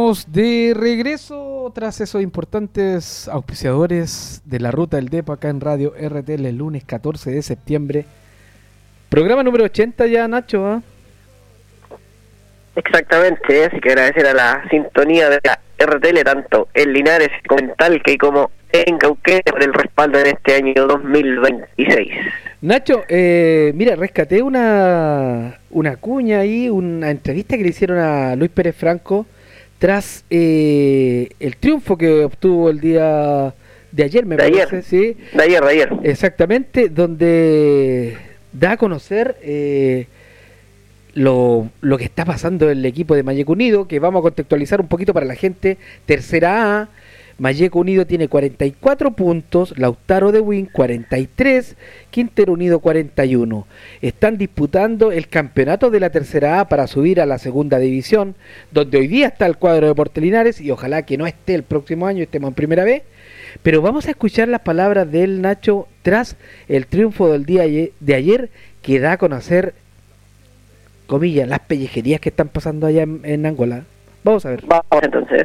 Estamos de regreso tras esos importantes auspiciadores de la Ruta del Depo acá en Radio RTL el lunes 14 de septiembre. Programa número 80 ya, Nacho, ¿eh? Exactamente, así que agradecer a la sintonía de la RTL, tanto en Linares, como en Talca y como en Cauquenes, por el respaldo en este año 2026. Nacho, mira, rescaté una cuña ahí, una entrevista que le hicieron a Luis Pérez Franco tras el triunfo que obtuvo el día de ayer, me parece, ¿sí? De ayer. Exactamente, donde da a conocer lo que está pasando en el equipo de Malleco Unido, que vamos a contextualizar un poquito para la gente. Tercera A, Malleco Unido tiene 44 puntos, Lautaro de Win 43, Quintero Unido 41. Están disputando el campeonato de la tercera A para subir a la segunda división, donde hoy día está el cuadro de Deportes Linares y ojalá que no esté el próximo año, estemos en primera B. Pero vamos a escuchar las palabras del Nacho tras el triunfo del día de ayer, que da a conocer, comillas, las pellejerías que están pasando allá en Angola. Vamos a ver. Vamos entonces.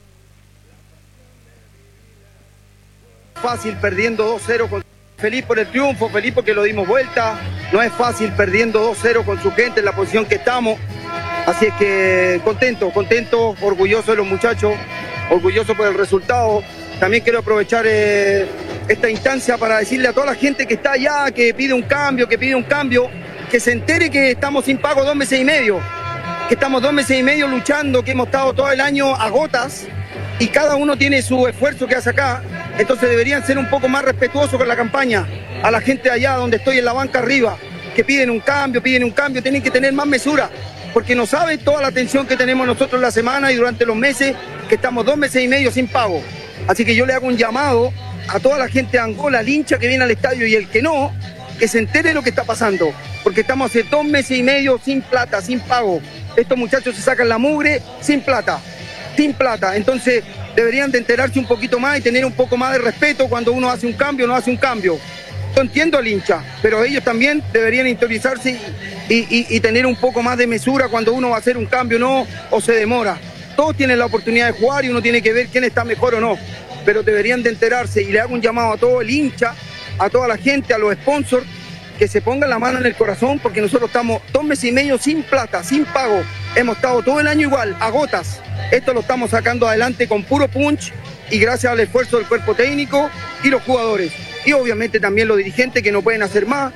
Fácil perdiendo 2-0, feliz por el triunfo, feliz porque lo dimos vuelta. No es fácil perdiendo 2-0 con su gente en la posición que estamos. Así es que contento, orgulloso de los muchachos, orgulloso por el resultado. También quiero aprovechar esta instancia para decirle a toda la gente que está allá, que pide un cambio, que se entere que estamos sin pago 2 meses y medio, que estamos 2 meses y medio luchando, que hemos estado todo el año a gotas y cada uno tiene su esfuerzo que hace acá. Entonces deberían ser un poco más respetuosos con la campaña. A la gente de allá donde estoy en la banca arriba, que piden un cambio, tienen que tener más mesura, porque no saben toda la atención que tenemos nosotros en la semana y durante los meses, que estamos 2 meses y medio sin pago. Así que yo le hago un llamado a toda la gente de Angola, al hincha que viene al estadio y el que no, que se entere de lo que está pasando, porque estamos hace 2 meses y medio sin plata, sin pago. Estos muchachos se sacan la mugre sin plata. Entonces deberían de enterarse un poquito más y tener un poco más de respeto cuando uno hace un cambio o no hace un cambio. Yo entiendo al hincha, pero ellos también deberían interiorizarse y tener un poco más de mesura cuando uno va a hacer un cambio, no, o se demora. Todos tienen la oportunidad de jugar y uno tiene que ver quién está mejor o no, pero deberían de enterarse, y le hago un llamado a todo el hincha, a toda la gente, a los sponsors, que se pongan la mano en el corazón, porque nosotros estamos 2 meses y medio sin plata, sin pago. Hemos estado todo el año igual, a gotas. Esto lo estamos sacando adelante con puro punch y gracias al esfuerzo del cuerpo técnico y los jugadores. Y obviamente también los dirigentes que no pueden hacer más.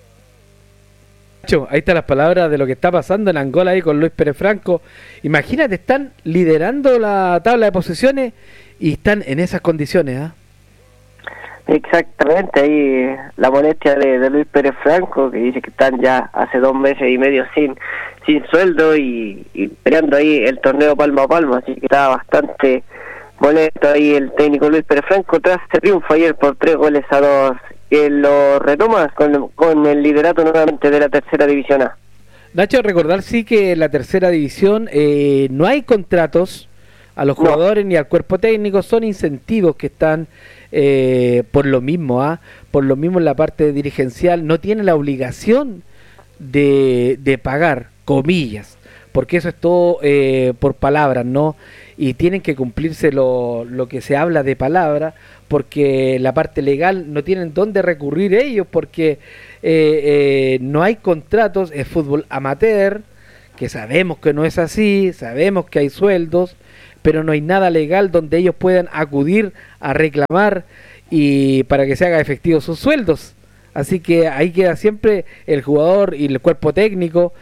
Ahí están las palabras de lo que está pasando en Angola ahí con Luis Pérez Franco. Imagínate, están liderando la tabla de posiciones y están en esas condiciones, ¿ah? Exactamente, ahí la molestia de Luis Pérez Franco, que dice que están ya hace 2 meses y medio sin sueldo y peleando ahí el torneo palmo a palmo, así que está bastante molesto ahí el técnico Luis Pérez Franco tras ese triunfo ayer por 3-2, que lo retoma con el liderato nuevamente de la tercera división A. Nacho, recordar sí que en la tercera división no hay contratos a los jugadores ni al cuerpo técnico, son incentivos que están por lo mismo, por lo mismo en la parte dirigencial no tiene la obligación de pagar, comillas, porque eso es todo por palabras, ¿no? Y tienen que cumplirse lo que se habla de palabra, porque la parte legal no tienen dónde recurrir ellos, porque no hay contratos, es fútbol amateur, que sabemos que no es así, sabemos que hay sueldos, pero no hay nada legal donde ellos puedan acudir a reclamar y para que se haga efectivo sus sueldos. Así que ahí queda siempre el jugador y el cuerpo técnico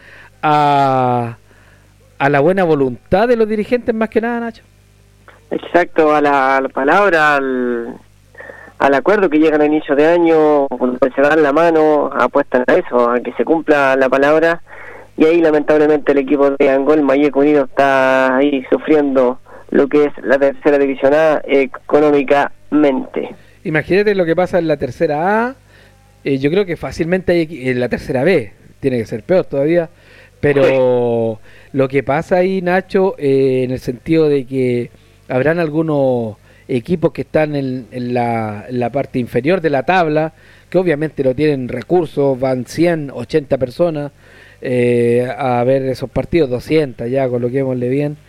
a la buena voluntad de los dirigentes, más que nada, Nacho. Exacto, a la palabra, al acuerdo que llegan a inicio de año, cuando se dan la mano, apuestan a eso, a que se cumpla la palabra, y ahí lamentablemente el equipo de Angola, Malleco Unido, está ahí sufriendo lo que es la tercera división A económicamente. Imagínate lo que pasa en la tercera A, yo creo que fácilmente hay en la tercera B, tiene que ser peor todavía, pero lo que pasa ahí, Nacho, en el sentido de que habrán algunos equipos que están en la parte inferior de la tabla, que obviamente no tienen recursos, van 100, 80 personas a ver esos partidos, 200 ya, coloquémosle bien.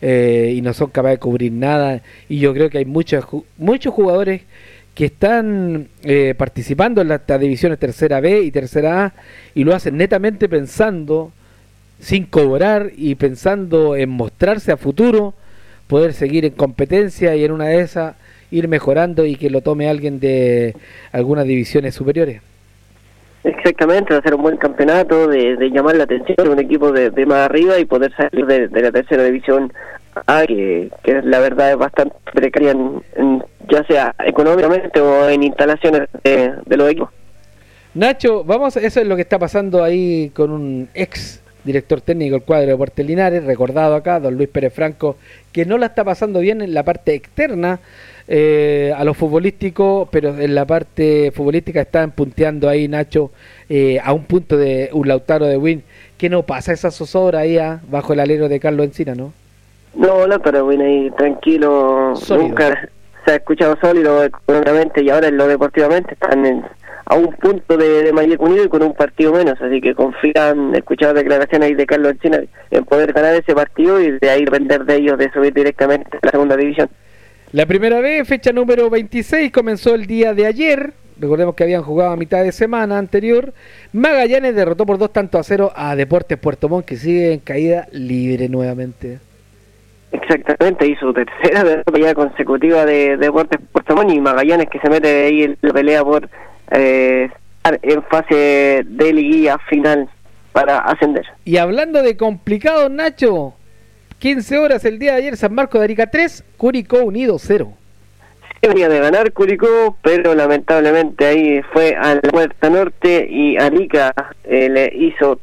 y no son capaces de cubrir nada, y yo creo que hay muchos jugadores que están participando en las divisiones tercera B y tercera A y lo hacen netamente pensando, sin cobrar y pensando en mostrarse a futuro, poder seguir en competencia y en una de esas ir mejorando y que lo tome alguien de algunas divisiones superiores. Exactamente, va a ser un buen campeonato de llamar la atención de un equipo de más arriba y poder salir de la tercera división A, que la verdad es bastante precaria, ya sea económicamente o en instalaciones de los equipos. Nacho, eso es lo que está pasando ahí con un ex director técnico del cuadro de Deportes Linares, recordado acá, don Luis Pérez Franco, que no la está pasando bien en la parte externa a lo futbolístico, pero en la parte futbolística están punteando ahí, Nacho, a un punto de un Lautaro de Win, que no pasa esa zozobra ahí bajo el alero de Carlos Encina, ¿no? No, Lautaro de Win ahí tranquilo, sólido. Nunca se ha escuchado sólido económicamente y ahora en lo deportivamente están a un punto de Mayer Unido y con un partido menos, así que confían, escuchado declaraciones ahí de Carlos Encina, en poder ganar ese partido y de ahí depender de ellos de subir directamente a la segunda división. La primera vez, fecha número 26, comenzó el día de ayer. Recordemos que habían jugado a mitad de semana anterior. Magallanes derrotó por 2-0 a Deportes Puerto Montt, que sigue en caída libre nuevamente. Exactamente, y su tercera derrota ya consecutiva de Deportes Puerto Montt, y Magallanes que se mete ahí en la pelea por estar en fase de liguilla final para ascender. Y hablando de complicado, Nacho, 15 horas el día de ayer, San Marcos de Arica 3, Curicó Unido 0. Sí, venía de ganar Curicó, pero lamentablemente ahí fue a la Puerta Norte y Arica le hizo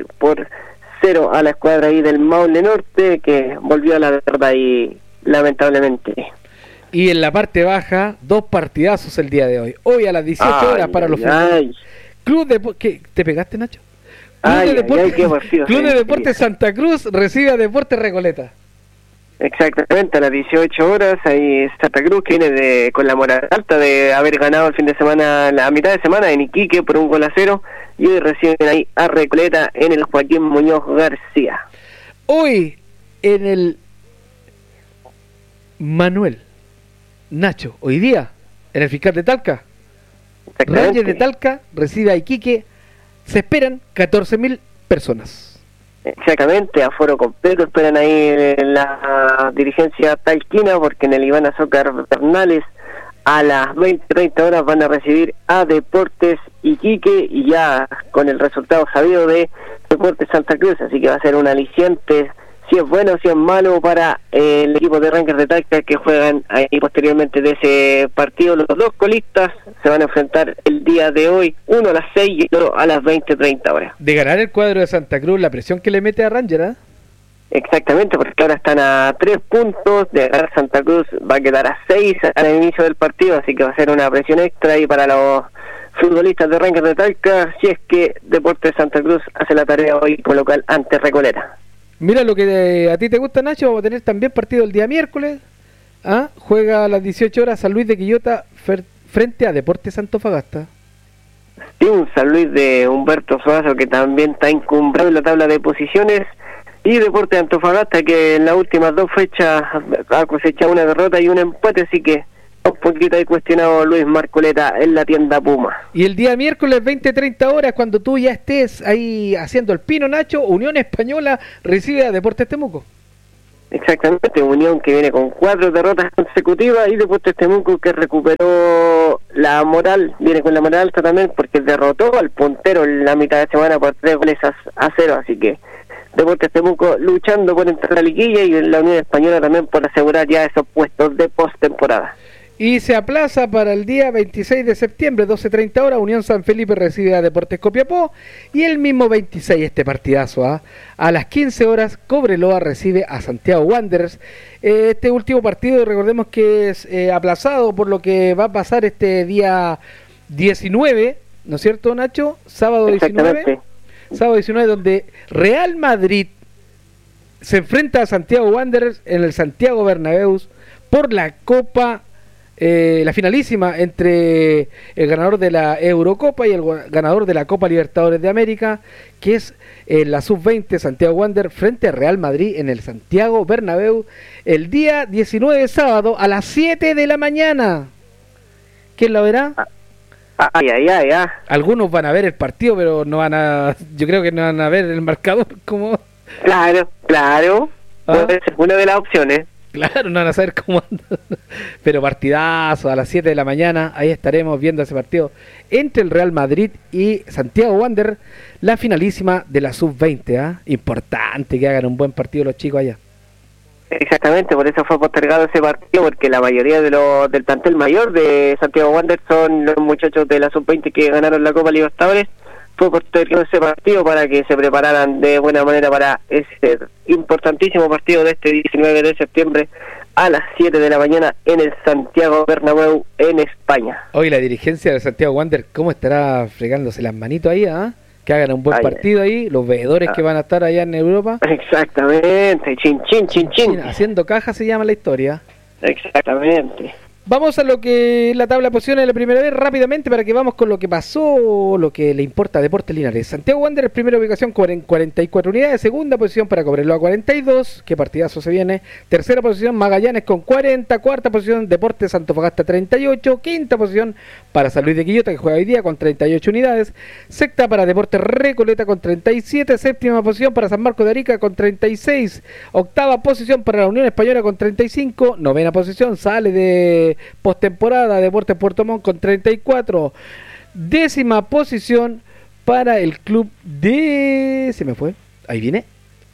3-0 a la escuadra ahí del Maule Norte, que volvió a la verdad ahí lamentablemente. Y en la parte baja, 2 partidazos el día de hoy. Hoy a las 18 horas para los Club de... ¿Qué? ¿Te pegaste, Nacho? Club de Deportes Santa Cruz recibe a Deportes Recoleta. Exactamente, a las 18 horas, ahí Santa Cruz, que viene con la moral alta de haber ganado el fin de semana, la mitad de semana en Iquique por 1-0, y hoy reciben ahí a Recoleta en el Joaquín Muñoz García. Hoy en el Manuel Nacho, hoy día en el Fiscal de Talca, Rangers de Talca recibe a Iquique. Se esperan 14.000 personas. Exactamente, aforo completo esperan ahí en la dirigencia talquina, porque en el Iván Azócar Bernales a las 20:30 horas van a recibir a Deportes Iquique, y ya con el resultado sabido de Deportes Santa Cruz, así que va a ser un aliciente, si es bueno o si es malo, para el equipo de Rangers de Talca, que juegan ahí posteriormente de ese partido. Los dos colistas se van a enfrentar el día de hoy, uno a las 6 y otro a las 20:30 horas. De ganar el cuadro de Santa Cruz, la presión que le mete a Rangers, ¿eh? Exactamente, porque ahora están a 3 puntos, de ganar Santa Cruz va a quedar a 6 al inicio del partido, así que va a ser una presión extra ahí para los futbolistas de Rangers de Talca, si es que Deportes Santa Cruz hace la tarea hoy como local ante Recoleta. Mira lo que a ti te gusta, Nacho, vamos a tener también partido el día miércoles. Juega a las 18 horas San Luis de Quillota frente a Deportes Antofagasta. Sí, un San Luis de Humberto Suazo, que también está encumbrado en la tabla de posiciones, y Deportes Antofagasta, que en las últimas 2 fechas ha cosechado una derrota y un empate, así que un poquito ahí cuestionado Luis Marcoleta en la tienda Puma. Y el día miércoles 20:30 horas, cuando tú ya estés ahí haciendo el pino, Nacho, Unión Española recibe a Deportes Temuco. Exactamente, Unión que viene con 4 derrotas consecutivas, y Deportes Temuco que recuperó la moral, viene con la moral alta también, porque derrotó al puntero en la mitad de semana por 3-0, así que Deportes Temuco luchando por entrar a la liguilla, y la Unión Española también por asegurar ya esos puestos de postemporada. Y se aplaza para el día 26 de septiembre, 12:30 horas, Unión San Felipe recibe a Deportes Copiapó, y el mismo 26, este partidazo, a las 15 horas, Cobreloa recibe a Santiago Wanderers. Este último partido, recordemos que es aplazado por lo que va a pasar este día 19, ¿no es cierto, Nacho? Sábado 19, donde Real Madrid se enfrenta a Santiago Wanderers en el Santiago Bernabéu por la Copa la finalísima entre el ganador de la Eurocopa y el ganador de la Copa Libertadores de América, que es la Sub-20 Santiago Wander frente a Real Madrid en el Santiago Bernabéu el día 19 sábado a las 7 de la mañana. ¿Quién la verá? Ay. Algunos van a ver el partido, pero no van a, yo creo que no van a ver el marcador como... Claro. Puede ser una de las opciones. Claro, no van a saber cómo anda. Pero partidazo a las 7 de la mañana, ahí estaremos viendo ese partido entre el Real Madrid y Santiago Wander, la finalísima de la Sub-20, Importante que hagan un buen partido los chicos allá. Exactamente, por eso fue postergado ese partido, porque la mayoría de del plantel mayor de Santiago Wander son los muchachos de la Sub-20 que ganaron la Copa Libertadores. Fue postergado ese partido para que se prepararan de buena manera para ese importantísimo partido de este 19 de septiembre a las 7 de la mañana en el Santiago Bernabéu en España. Hoy la dirigencia de Santiago Wander, ¿cómo estará fregándose las manitos ahí? Que hagan un buen partido ahí, los veedores que van a estar allá en Europa. Exactamente, chin. Haciendo caja se llama la historia. Exactamente. Vamos a lo que es la tabla de posiciones de la primera vez rápidamente para que vamos con lo que pasó, lo que le importa a Deportes Linares. Santiago Wander, primera ubicación con 44 unidades, segunda posición para Cobreloa 42, qué partidazo se viene, tercera posición Magallanes con 40, cuarta posición Deportes Antofagasta 38, quinta posición para San Luis de Quillota que juega hoy día con 38 unidades, sexta para Deportes Recoleta con 37, séptima posición para San Marcos de Arica con 36, octava posición para la Unión Española con 35, novena posición sale de postemporada Deportes Puerto Montt con 34, décima posición para el club de... se me fue, ahí viene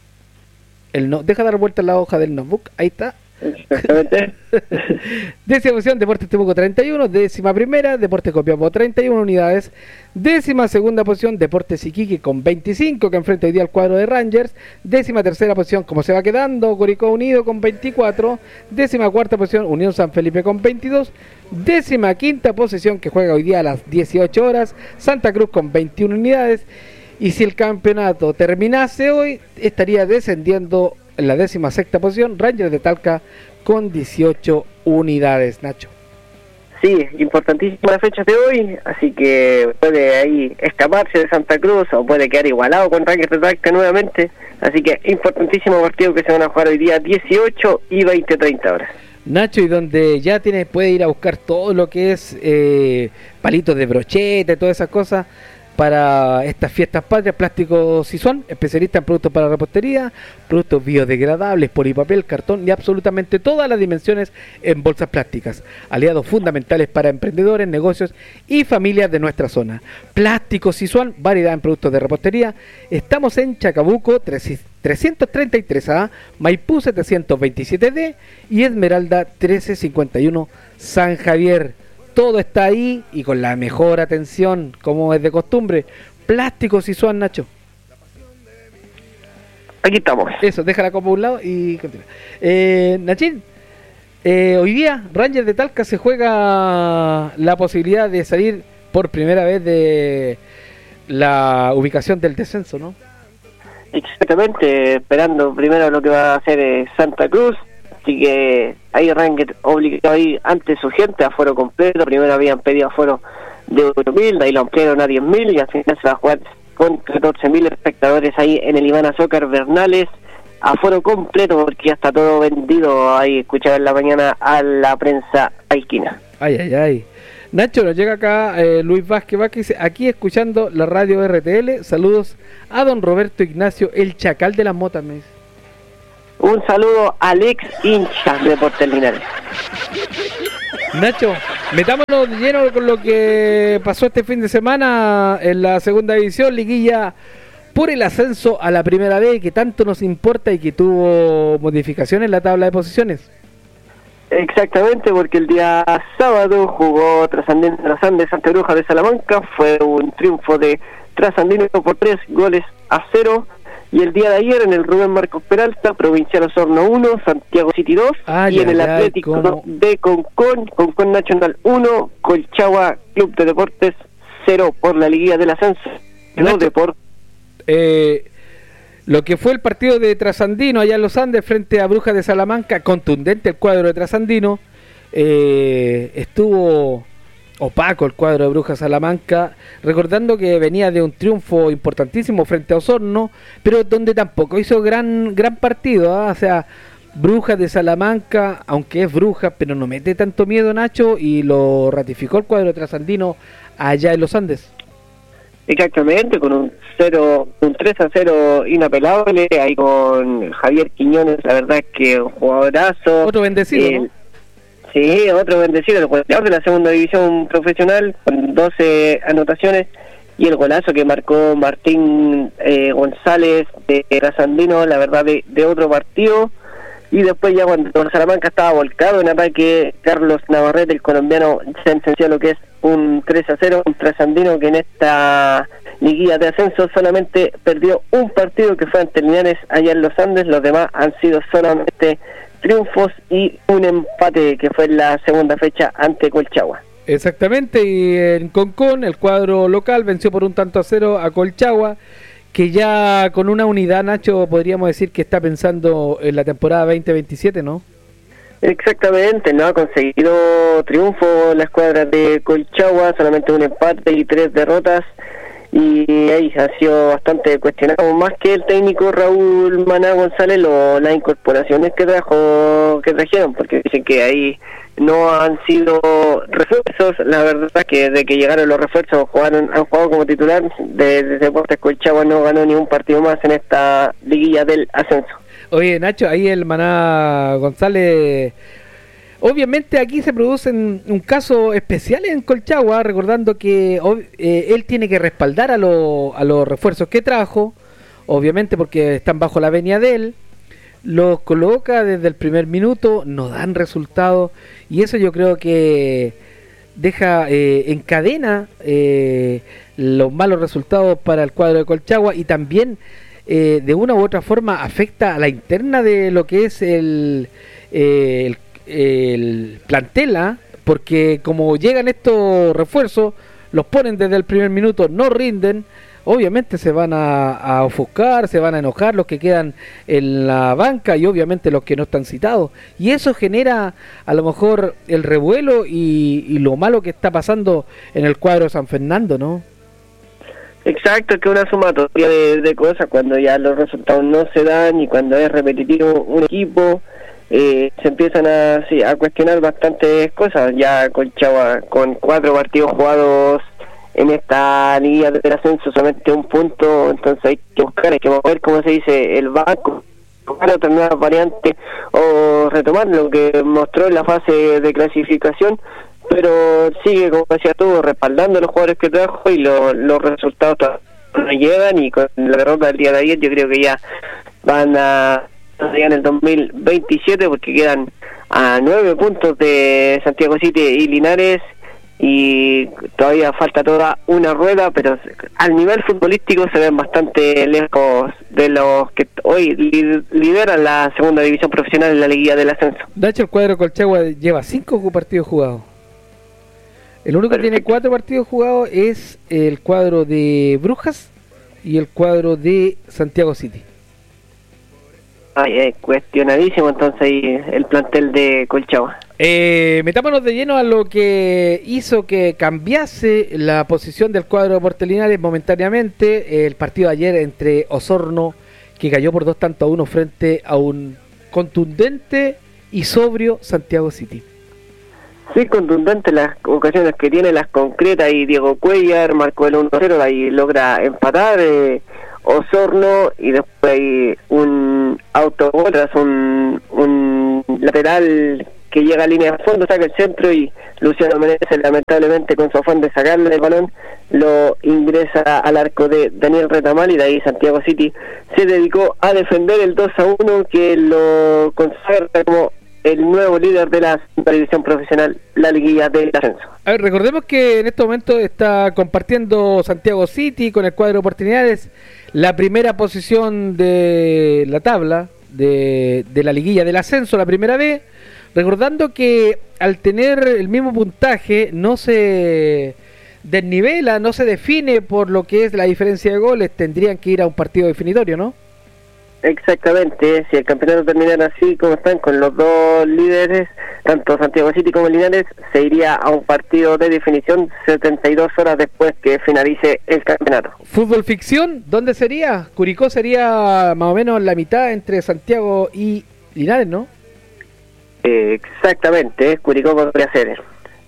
deja dar vuelta la hoja del notebook, ahí está. Exactamente. Décima posición Deportes Temuco 31, décima primera Deportes Copiapó 31 unidades, décima segunda posición Deportes Iquique con 25 que enfrenta hoy día al cuadro de Rangers, décima tercera posición como se va quedando Curicó Unido con 24, décima cuarta posición Unión San Felipe con 22, décima quinta posición que juega hoy día a las 18 horas Santa Cruz con 21 unidades, y si el campeonato terminase hoy estaría descendiendo en la décima sexta posición Rangers de Talca con 18 unidades, Nacho. Sí, importantísima la fecha de hoy, así que puede ahí escaparse de Santa Cruz o puede quedar igualado con Rangers de Talca nuevamente, así que importantísimo partido que se van a jugar hoy día 18 y 20:30 horas. Nacho, y donde ya puede ir a buscar todo lo que es palitos de brocheta y todas esas cosas para estas fiestas patrias, Plástico Sisuán, especialista en productos para repostería, productos biodegradables, polipapel, cartón y absolutamente todas las dimensiones en bolsas plásticas, aliados fundamentales para emprendedores, negocios y familias de nuestra zona. Plástico Sisuán, variedad en productos de repostería. Estamos en Chacabuco 333A, Maipú 727D y Esmeralda 1351 San Javier. Todo está ahí y con la mejor atención, como es de costumbre. Plástico Sisuán, Nacho. Aquí estamos. Eso, deja la copa a un lado y continúa. Nachín, hoy día Rangers de Talca se juega la posibilidad de salir por primera vez de la ubicación del descenso, ¿no? Exactamente, esperando primero lo que va a hacer Santa Cruz. Así que ahí Rangers obligado a ir ante su gente, aforo completo. Primero habían pedido aforo de 8.000, de ahí lo ampliaron a 10.000 y al final se va a jugar con 14.000 espectadores ahí en el Iván Azócar Bernales. Aforo completo porque ya está todo vendido. Ahí escuchaba en la mañana a la prensa alquina. Ay. Nacho, nos llega acá Luis Vázquez, dice, aquí escuchando la radio RTL. Saludos a don Roberto Ignacio, el Chacal de las Motas, me dice. Un saludo al ex hincha de Deportes Linares. Nacho, metámonos de lleno con lo que pasó este fin de semana en la segunda división, liguilla por el ascenso a la primera vez, que tanto nos importa y que tuvo modificaciones en la tabla de posiciones. Exactamente, porque el día sábado jugó Trasandino de Santa Bruja de Salamanca, fue un triunfo de Trasandino por 3-0. Y el día de ayer en el Rubén Marcos Peralta, Provincial Osorno 1, Santiago City 2, y en el Atlético de Concón Nacional 1, Colchagua Club de Deportes 0 por la liguilla del ascenso. Lo que fue el partido de Trasandino allá en los Andes frente a Brujas de Salamanca, contundente el cuadro de Trasandino, estuvo opaco el cuadro de Brujas Salamanca, recordando que venía de un triunfo importantísimo frente a Osorno, pero donde tampoco hizo gran partido, ¿eh? O sea, Brujas de Salamanca, aunque es Brujas, pero no mete tanto miedo, Nacho, y lo ratificó el cuadro trasandino allá en los Andes. Exactamente, con un 3-0 inapelable, ahí con Javier Quiñones, la verdad es que un jugadorazo. Otro bendecido, ¿no? Sí, otro bendecido, el goleador de la segunda división profesional, con 12 anotaciones, y el golazo que marcó Martín González de Trasandino, la verdad de otro partido. Y después ya cuando Salamanca estaba volcado en ataque, Carlos Navarrete, el colombiano, sentenció lo que es un 3-0, un Trasandino que en esta liguilla de ascenso solamente perdió un partido, que fue ante Linares allá en los Andes. Los demás han sido solamente triunfos y un empate, que fue en la segunda fecha ante Colchagua. Exactamente, y en Concón el cuadro local venció por 1-0 a Colchagua, que ya con una unidad, Nacho, podríamos decir que está pensando en la temporada 2027, ¿no? Exactamente, no ha conseguido triunfo la escuadra de Colchagua, solamente un empate y 3 derrotas, y ahí ha sido bastante cuestionado, más que el técnico Raúl Maná González, las incorporaciones que trajeron, porque dicen que ahí no han sido refuerzos. La verdad es que desde que llegaron los refuerzos han jugado como titular. De Deportes Colchagua no ganó ni un partido más en esta liguilla del ascenso. Oye, Nacho, ahí el Maná González, obviamente aquí se produce un caso especial en Colchagua, recordando que él tiene que respaldar a los refuerzos que trajo, obviamente porque están bajo la venia de él. Los coloca desde el primer minuto, no dan resultados, y eso yo creo que deja encadena los malos resultados para el cuadro de Colchagua, y también de una u otra forma afecta a la interna de lo que es el plantel, porque como llegan estos refuerzos, los ponen desde el primer minuto, no rinden. Obviamente se van a ofuscar, se van a enojar los que quedan en la banca, y obviamente los que no están citados, y eso genera a lo mejor el revuelo y lo malo que está pasando en el cuadro de San Fernando, ¿no? Exacto, que una sumatoria de cosas, cuando ya los resultados no se dan y cuando es repetitivo un equipo, se empiezan a cuestionar bastantes cosas. Ya Colchagua, con 4 partidos jugados en esta liga del ascenso, solamente un punto, entonces hay que mover, como se dice, el banco, buscar otra nueva variante o retomar lo que mostró en la fase de clasificación, pero sigue, como decía tú, respaldando a los jugadores que trajo, y los resultados no llegan, y con la derrota del día de ayer yo creo que ya van a llegar en el 2027, porque quedan a 9 puntos de Santiago City y Linares, y todavía falta toda una rueda, pero al nivel futbolístico se ven bastante lejos de los que hoy lideran la segunda división profesional en la liguilla del ascenso. De hecho, el cuadro de Colchagua lleva 5 partidos jugados. El único que tiene 4 partidos jugados es el cuadro de Brujas y el cuadro de Santiago City. Cuestionadísimo entonces ahí el plantel de Colchagua. Metámonos de lleno a lo que hizo que cambiase la posición del cuadro de Portelinares momentáneamente. El partido de ayer entre Osorno, que cayó por 2-1 frente a un contundente y sobrio Santiago City. Sí, contundente las ocasiones que tiene, las concretas, y Diego Cuellar marcó el 1-0, ahí logra empatar Osorno, y después hay un autogol tras un lateral que llega a línea de fondo, saca el centro, y Luciano Meneses, lamentablemente con su afán de sacarle el balón, lo ingresa al arco de Daniel Retamal, y de ahí Santiago City se dedicó a defender el 2-1 que lo consagra como el nuevo líder de la división profesional, la liguilla del ascenso. A ver, recordemos que en este momento está compartiendo Santiago City con el cuadro de oportunidades la primera posición de la tabla de la liguilla del ascenso, la primera vez, recordando que al tener el mismo puntaje no se desnivela, no se define por lo que es la diferencia de goles, tendrían que ir a un partido definitorio, ¿no? Exactamente, si el campeonato terminara así como están, con los dos líderes tanto Santiago City como Linares se iría a un partido de definición 72 horas después que finalice el campeonato. Fútbol ficción, ¿dónde sería? Curicó sería más o menos la mitad entre Santiago y Linares, ¿no? Exactamente, Curicó podría ser.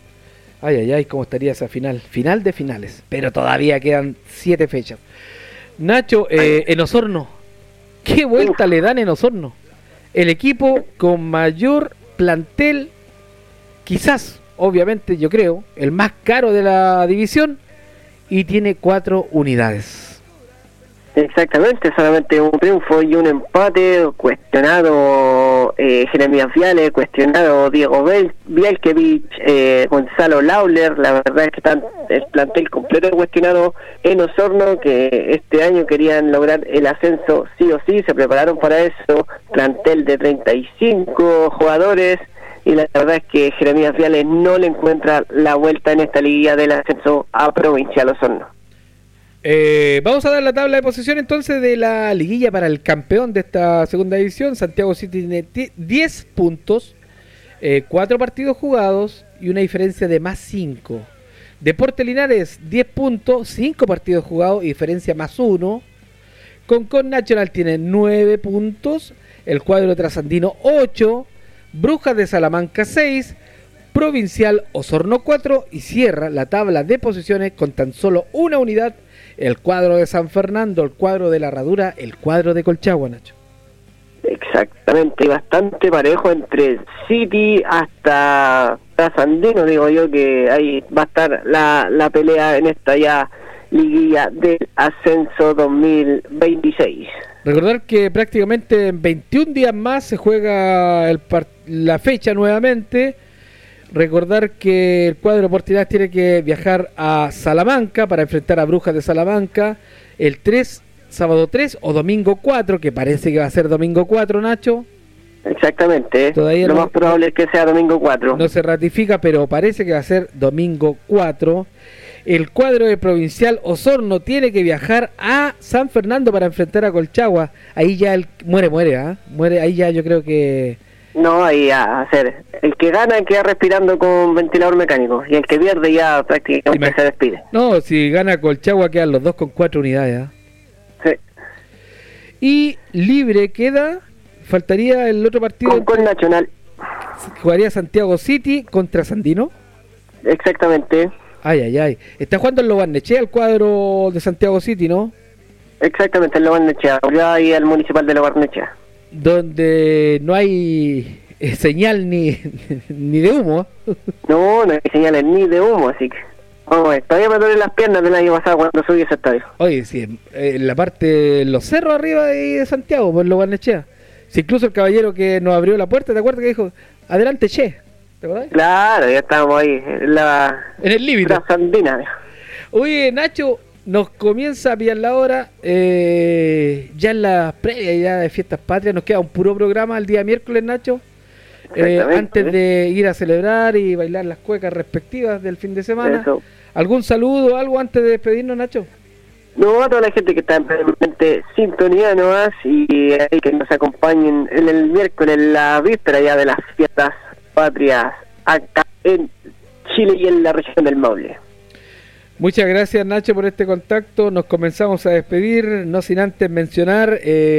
Ay, cómo estaría esa final de finales, pero todavía quedan 7 fechas. Nacho, en Osorno, ¿qué vuelta le dan en Osorno? El equipo con mayor plantel, quizás, obviamente yo creo, el más caro de la división, y tiene 4 unidades. Exactamente, solamente un triunfo y un empate, cuestionado Jeremías Viale, cuestionado Diego Bielkevich, Gonzalo Lauler. La verdad es que están el plantel completo cuestionado en Osorno, que este año querían lograr el ascenso sí o sí, se prepararon para eso, plantel de 35 jugadores, y la verdad es que Jeremías Viale no le encuentra la vuelta en esta liguilla del ascenso a Provincial Osorno. Vamos a dar la tabla de posición entonces de la liguilla para el campeón de esta segunda división. Santiago City tiene 10 puntos, 4 partidos jugados y una diferencia de más 5. Deportes Linares 10 puntos, 5 partidos jugados y diferencia más 1. Concon Nacional tiene 9 puntos, el cuadro trasandino 8, Brujas de Salamanca 6, Provincial Osorno 4 y cierra la tabla de posiciones con tan solo una unidad el cuadro de San Fernando, el cuadro de la Herradura, el cuadro de Colchagua, Nacho. Exactamente, bastante parejo entre City hasta Trasandino, digo yo, que ahí va a estar la pelea en esta ya liguilla del ascenso 2026. Recordar que prácticamente en 21 días más se juega la fecha nuevamente. Recordar que el cuadro Portinaz tiene que viajar a Salamanca para enfrentar a Brujas de Salamanca el sábado 3 o domingo 4, que parece que va a ser domingo 4, Nacho. Exactamente, todavía lo más probable es que sea domingo 4. No se ratifica, pero parece que va a ser domingo 4. El cuadro de Provincial Osorno tiene que viajar a San Fernando para enfrentar a Colchagua. Ahí ya muere, ahí ya yo creo que... No, ahí a hacer. El que gana queda respirando con ventilador mecánico y el que pierde ya prácticamente se despide. No, si gana Colchagua quedan los dos con 4 unidades. Sí. Y libre queda, faltaría el otro partido. Con Nacional. Jugaría Santiago City contra Sandino. Exactamente. Ay. Está jugando en Lo Barnechea el cuadro de Santiago City, ¿no? Exactamente, en Lo Barnechea. Ya ahí al municipal de Lo Barnechea. Donde no hay señal ni de humo. No hay señales ni de humo, así que todavía me duelen las piernas del año pasado cuando subí ese estadio. Oye, sí, en la parte, los cerros arriba de Santiago, por Lo Barnechea. Si incluso el caballero que nos abrió la puerta, ¿te acuerdas que dijo, adelante, che? ¿Te acuerdas? Claro, ya estábamos ahí, en el límite. Trasandina. Oye, Nacho, nos comienza a pillar la hora, ya en la previa ya de Fiestas Patrias, nos queda un puro programa el día miércoles, Nacho, antes de ir a celebrar y bailar las cuecas respectivas del fin de semana. Eso. ¿Algún saludo o algo antes de despedirnos, Nacho? No, a toda la gente que está en permanente sintonía nomás y que nos acompañen en el miércoles, la víspera ya de las Fiestas Patrias acá en Chile y en la región del Maule. Muchas gracias, Nacho, por este contacto. Nos comenzamos a despedir, no sin antes mencionar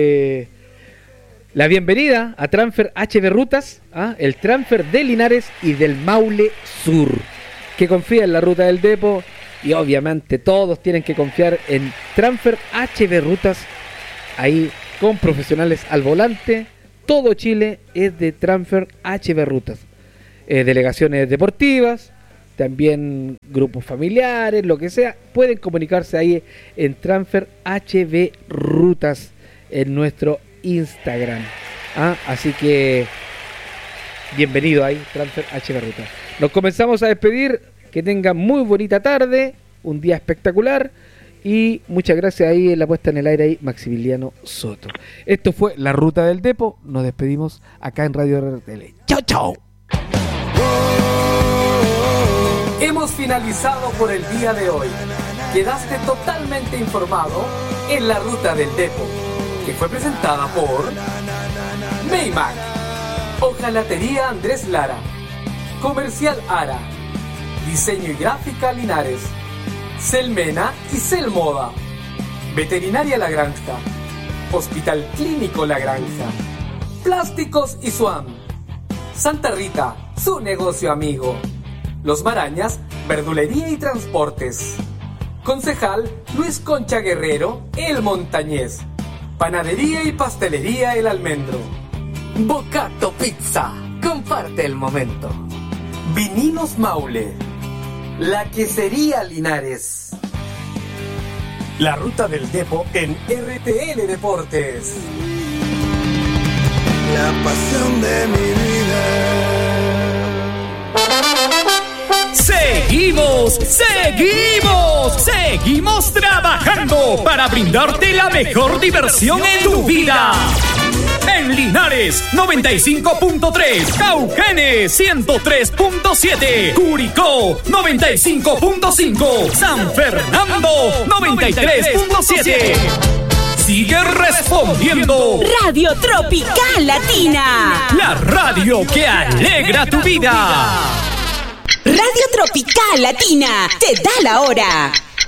la bienvenida a Transfer HB Rutas, el transfer de Linares y del Maule Sur, que confía en la ruta del Depo, y obviamente todos tienen que confiar en Transfer HB Rutas, ahí con profesionales al volante. Todo Chile es de Transfer HB Rutas, delegaciones deportivas, también grupos familiares, lo que sea, pueden comunicarse ahí en Transfer HB Rutas en nuestro Instagram. Así que bienvenido ahí, Transfer HB Rutas. Nos comenzamos a despedir, que tengan muy bonita tarde, un día espectacular, y muchas gracias ahí en la puesta en el aire ahí, Maximiliano Soto. Esto fue La Ruta del Depo, nos despedimos acá en Radio RTL. ¡Chao, chao! Hemos finalizado por el día de hoy. Quedaste totalmente informado en La Ruta del Depo, que fue presentada por Maymac, Hojalatería Andrés Lara, Comercial Ara, Diseño y Gráfica Linares, Celmena y Celmoda, Veterinaria La Granja, Hospital Clínico La Granja, Plásticos y Suam, Santa Rita, su negocio amigo, Los Marañas, Verdulería y Transportes, Concejal Luis Concha Guerrero, El Montañés, Panadería y Pastelería El Almendro, Bocato Pizza, comparte el momento, Vinilos Maule, La Quesería Linares, La Ruta del Depo en RTL Deportes. La pasión de mi vida. Seguimos trabajando para brindarte la mejor diversión en tu vida. En Linares 95.3, Cauquenes 103.7, Curicó 95.5, San Fernando 93.7. Sigue respondiendo. Radio Tropical Latina, la radio que alegra tu vida. Radio Tropical Latina te da la hora.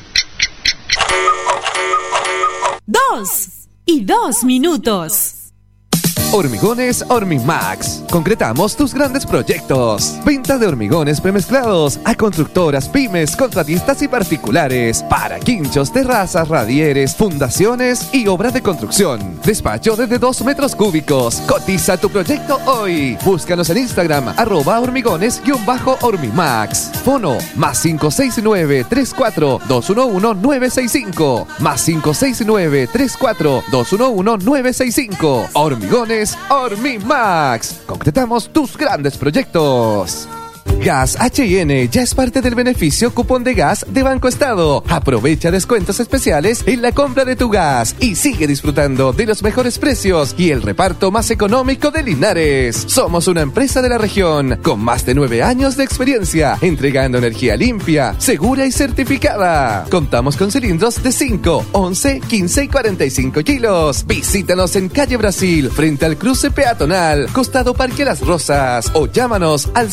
2:02. Hormigones Hormimax. Concretamos tus grandes proyectos. Venta de hormigones premezclados a constructoras, pymes, contratistas y particulares. Para quinchos, terrazas, radieres, fundaciones y obras de construcción. Despacho desde 2 metros cúbicos. Cotiza tu proyecto hoy. Búscanos en Instagram @hormigones_Hormimax. Fono +569 34 211 965. +569 34 211 965. Hormigones Hormimax. Concretamos tus grandes proyectos. Gas H&N ya es parte del beneficio cupón de gas de Banco Estado. Aprovecha descuentos especiales en la compra de tu gas y sigue disfrutando de los mejores precios y el reparto más económico de Linares. Somos una empresa de la región con más de 9 años de experiencia entregando energía limpia, segura y certificada. Contamos con cilindros de 5, 11, 15 y 45 kilos. Visítanos en Calle Brasil, frente al cruce peatonal, costado Parque Las Rosas, o llámanos al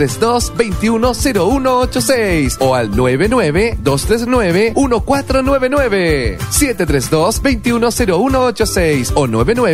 732-210186 o al 99-239-1499. 732-210186 o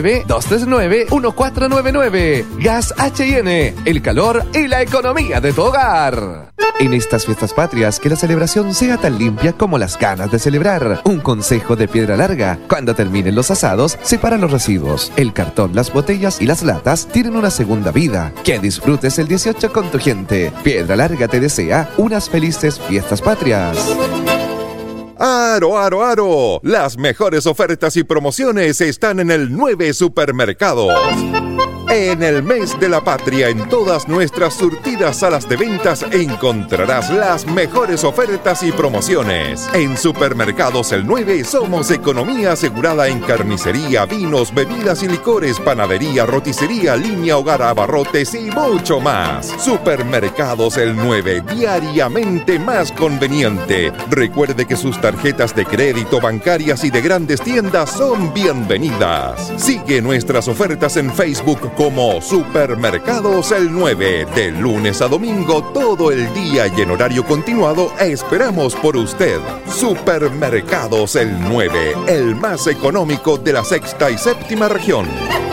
99-239-1499. Gas H&N, el calor y la economía de tu hogar. En estas fiestas patrias, que la celebración sea tan limpia como las ganas de celebrar. Un consejo de Piedra Larga: cuando terminen los asados, separa los residuos. El cartón, las botellas y las latas tienen una segunda vida. Que disfrutes el 18 con tu gente. Piedra Larga te desea unas felices fiestas patrias. ¡Aro, aro, aro! Las mejores ofertas y promociones están en el 9 Supermercados. En el mes de la patria, en todas nuestras surtidas salas de ventas encontrarás las mejores ofertas y promociones. En Supermercados El 9 somos economía asegurada en carnicería, vinos, bebidas y licores, panadería, roticería, línea hogar, abarrotes y mucho más. Supermercados El 9, diariamente más conveniente. Recuerde que sus tarjetas de crédito, bancarias y de grandes tiendas son bienvenidas. Sigue nuestras ofertas en Facebook como Supermercados El 9, de lunes a domingo todo el día y en horario continuado esperamos por usted. Supermercados El 9, el más económico de la sexta y séptima región.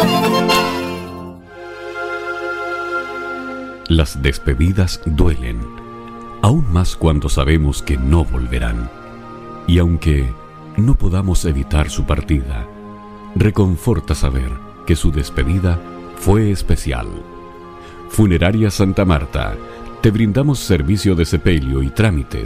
Las despedidas duelen, aún más cuando sabemos que no volverán. Y aunque no podamos evitar su partida, reconforta saber que su despedida fue especial. Funeraria Santa Marta, te brindamos servicio de sepelio y trámites